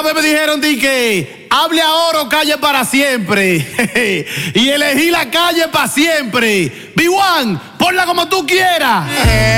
vez me dijeron que hable ahora o calle para siempre. Y elegí la calle para siempre. B1, ponla como tú quieras.